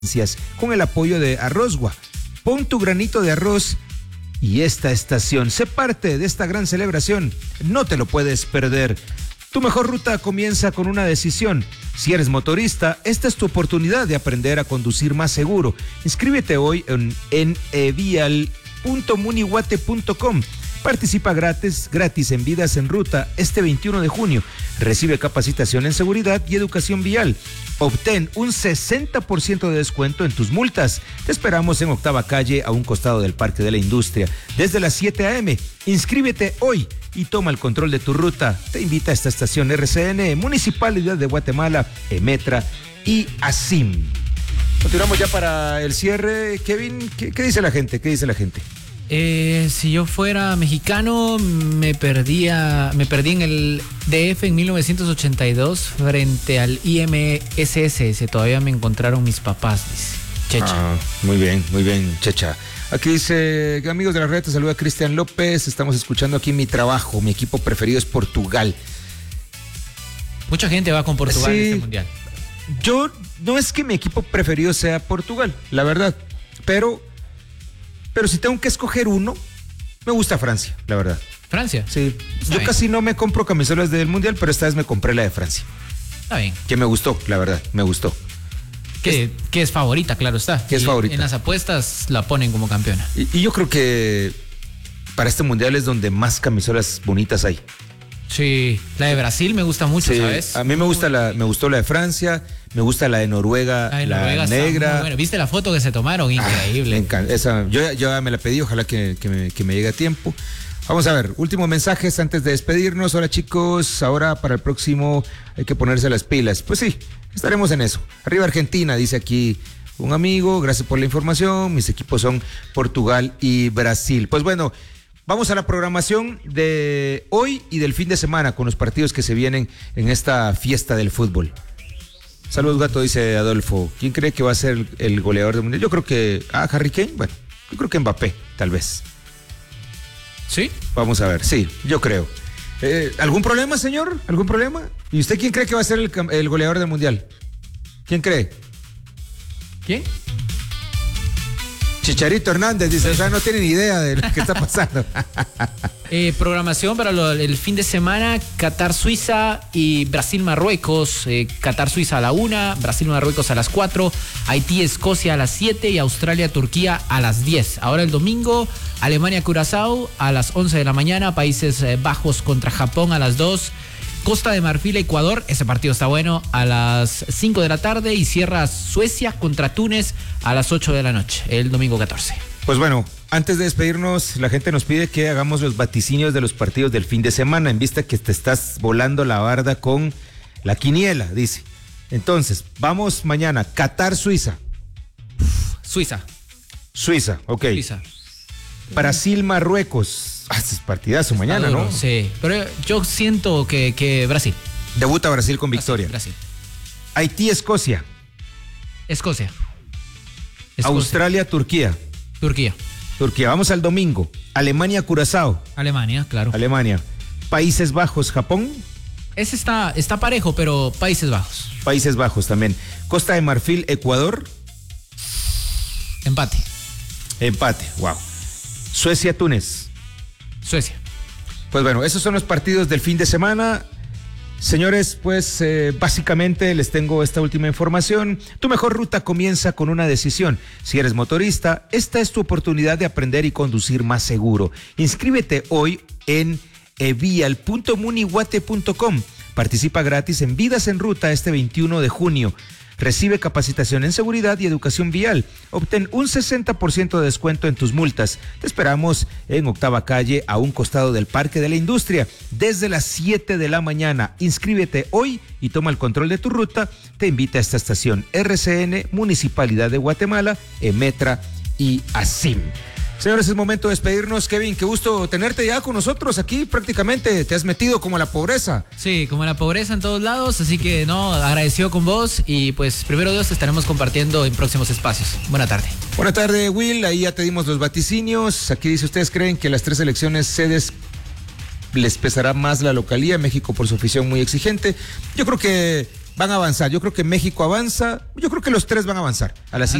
con el apoyo de Arrozgua. Pon tu granito de arroz y esta estación. Sé parte de esta gran celebración. No te lo puedes perder. Tu mejor ruta comienza con una decisión. Si eres motorista, esta es tu oportunidad de aprender a conducir más seguro. Inscríbete hoy en evial.munihuate.com. Participa gratis en Vidas en Ruta este 21 de junio. Recibe capacitación en seguridad y educación vial. Obtén un 60% de descuento en tus multas. Te esperamos en Octava Calle, a un costado del Parque de la Industria, desde las 7 a.m. Inscríbete hoy y toma el control de tu ruta. Te invita a esta estación RCN, Municipalidad de Guatemala, Emetra y ASIM. Continuamos ya para el cierre. Kevin, ¿qué dice la gente? ¿Qué dice la gente? Si yo fuera mexicano, me perdí en el DF en 1982 frente al IMSS. Todavía me encontraron mis papás, dice Checha. Muy bien, Checha. Aquí dice, amigos de la red, te saluda Cristian López. Estamos escuchando aquí mi trabajo. Mi equipo preferido es Portugal. Mucha gente va con Portugal en este mundial. Yo, no es que mi equipo preferido sea Portugal, la verdad. Pero si tengo que escoger uno, me gusta Francia, la verdad. ¿Francia? Sí. Yo casi no me compro camisolas del mundial, pero esta vez me compré la de Francia. Está bien. Que me gustó, la verdad, me gustó. Que es favorita, claro está. Que es favorita. En las apuestas la ponen como campeona. Y yo creo que para este mundial es donde más camisolas bonitas hay. Sí, la de Brasil me gusta mucho, sí, ¿sabes? A mí me gustó la de Francia, me gusta la de Noruega, la negra. Bueno, ¿viste la foto que se tomaron? Increíble. Me encanta. Esa, yo ya me la pedí, ojalá que me llegue a tiempo. Vamos a ver, últimos mensajes antes de despedirnos. Hola chicos, ahora para el próximo hay que ponerse las pilas. Pues sí, estaremos en eso. Arriba Argentina, dice aquí un amigo, gracias por la información. Mis equipos son Portugal y Brasil. Pues bueno, vamos a la programación de hoy y del fin de semana con los partidos que se vienen en esta fiesta del fútbol. Saludos, gato, dice Adolfo. ¿Quién cree que va a ser el goleador del mundial? Yo creo que Harry Kane. Bueno, yo creo que Mbappé, tal vez. ¿Sí? Vamos a ver, sí, yo creo. ¿Algún problema, señor? ¿Algún problema? ¿Y usted quién cree que va a ser el goleador del mundial? ¿Quién cree? ¿Quién? Chicharito Hernández, dice, o sea, no tiene ni idea de lo que está pasando. Programación para el fin de semana: Qatar-Suiza y Brasil-Marruecos. Qatar-Suiza a la 1, Brasil-Marruecos a las 4, Haití-Escocia a las 7 y Australia-Turquía a las 10. Ahora el domingo, Alemania-Curazao a las 11 de la mañana, Países Bajos contra Japón a las 2, Costa de Marfil-Ecuador, ese partido está bueno, a las 5 de la tarde, y cierra Suecia contra Túnez a las 8 de la noche, el domingo 14. Pues bueno, antes de despedirnos, la gente nos pide que hagamos los vaticinios de los partidos del fin de semana, en vista que te estás volando la barda con la quiniela, dice. Entonces, vamos mañana, Qatar-Suiza. Suiza, ok. Suiza. Brasil-Marruecos. Es partidazo mañana, ¿no? Sí, pero yo siento que Brasil. Debuta Brasil con victoria. Brasil. Haití-Escocia. Escocia. Australia-Turquía. Turquía. Vamos al domingo. Alemania-Curazao. Alemania, claro. Alemania. Países Bajos-Japón. Ese está parejo, pero Países Bajos. Países Bajos también. Costa de Marfil-Ecuador. Empate, wow. Suecia-Túnez. Suecia. Pues bueno, esos son los partidos del fin de semana. Señores, pues básicamente les tengo esta última información. Tu mejor ruta comienza con una decisión. Si eres motorista, esta es tu oportunidad de aprender y conducir más seguro. Inscríbete hoy en evial.munihuate.com. Participa gratis en Vidas en Ruta este 21 de junio. Recibe capacitación en seguridad y educación vial. Obtén un 60% de descuento en tus multas. Te esperamos en Octava Calle, a un costado del Parque de la Industria, desde las 7 de la mañana. Inscríbete hoy y toma el control de tu ruta. Te invita a esta estación RCN, Municipalidad de Guatemala, Emetra y ASIM. Señores, es momento de despedirnos. Kevin, qué gusto tenerte ya con nosotros aquí. Prácticamente te has metido como a la pobreza. Sí, como a la pobreza en todos lados, así que agradecido con vos, y pues primero Dios estaremos compartiendo en próximos espacios. Buena tarde. Buena tarde, Will. Ahí ya te dimos los vaticinios. Aquí dice, ¿ustedes creen que las 3 selecciones sedes les pesará más la localía? México por su afición muy exigente. Yo creo que van a avanzar. Yo creo que México avanza, yo creo que los tres van a avanzar a la siguiente.